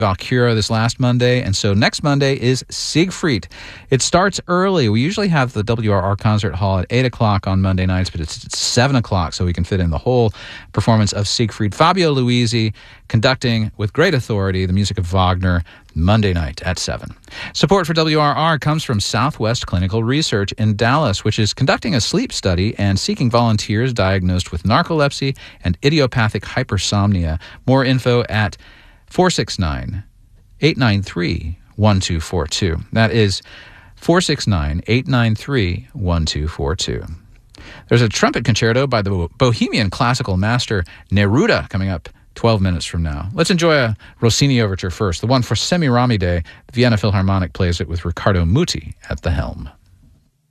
Valkyra this last Monday, and so next Monday is Siegfried. It starts early. We usually have the WRR Concert Hall at 8 o'clock on Monday nights, but it's at 7 o'clock, so we can fit in the whole performance of Siegfried. Fabio Luisi conducting with great authority the music of Wagner Monday night at 7. Support for WRR comes from Southwest Clinical Research in Dallas, which is conducting a sleep study and seeking volunteers diagnosed with narcolepsy and idiopathic hypersomnia. More info at 469-893-1242. That is 469-893-1242. There's a trumpet concerto by the Bohemian classical master Neruda coming up 12 minutes from now. Let's enjoy a Rossini overture first, the one for Semiramide. The Vienna Philharmonic plays it with Riccardo Muti at the helm.